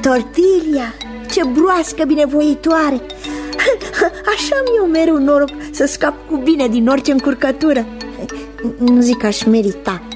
Tortilia, ce broască binevoitoare! Așa am eu mereu noroc să scap cu bine din orice încurcătură. Nu zic că aș merita,